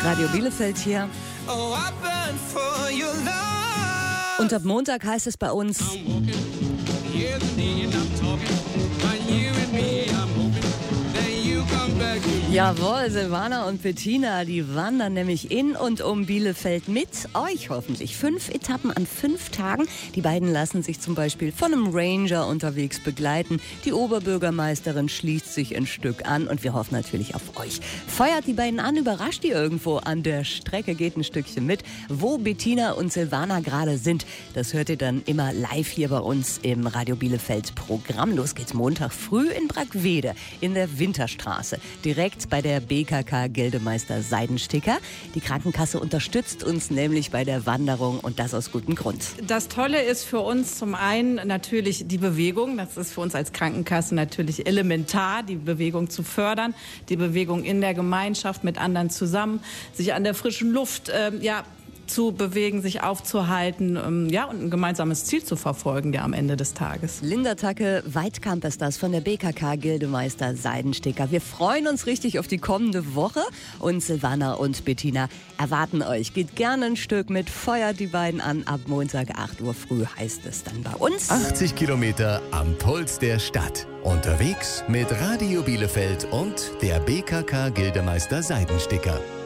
Radio Bielefeld hier. Und ab Montag heißt es bei uns jawohl, Silvana und Bettina, die wandern nämlich in und um Bielefeld mit euch hoffentlich. 5 Etappen an 5 Tagen. Die beiden lassen sich zum Beispiel von einem Ranger unterwegs begleiten. Die Oberbürgermeisterin schließt sich ein Stück an und wir hoffen natürlich auf euch. Feuert die beiden an, überrascht die irgendwo an der Strecke, geht ein Stückchen mit. Wo Bettina und Silvana gerade sind, das hört ihr dann immer live hier bei uns im Radio Bielefeld Programm. Los geht's Montag früh in Brackwede in der Winterstraße. Direkt bei der BKK Gildemeister Seidensticker. Die Krankenkasse unterstützt uns nämlich bei der Wanderung und das aus gutem Grund. Das Tolle ist für uns zum einen natürlich die Bewegung. Das ist für uns als Krankenkasse natürlich elementar, die Bewegung zu fördern, die Bewegung in der Gemeinschaft mit anderen zusammen, sich an der frischen Luft zu bewegen, sich aufzuhalten, und ein gemeinsames Ziel zu verfolgen, am Ende des Tages. Linda Tacke-Weitkamp ist das von der BKK Gildemeister Seidensticker. Wir freuen uns richtig auf die kommende Woche und Silvana und Bettina erwarten euch. Geht gerne ein Stück mit, feuert die beiden an. Ab Montag 8 Uhr früh heißt es dann bei uns. 80 Kilometer am Puls der Stadt. Unterwegs mit Radio Bielefeld und der BKK Gildemeister Seidensticker.